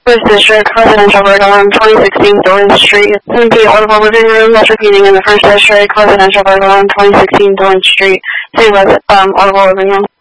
First District, Residential Rhode Island, 2016 Dorrance Street. Simply audible living room, that's repeating in the First District, Residential Rhode Island, 2016 Dorrance Street. Same audible living room.